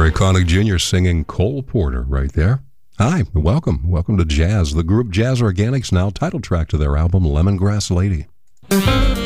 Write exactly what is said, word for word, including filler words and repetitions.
Harry Connick Junior singing Cole Porter right there. Hi, welcome. Welcome to Jazz. The group Jazz Organics now title track to their album Lemongrass Lady.